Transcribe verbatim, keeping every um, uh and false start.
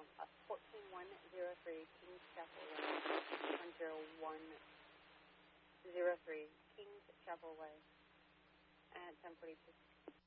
um, fourteen one zero three Kings Chapel Way, one zero one zero three Kings Chapel Way at ten forty-two.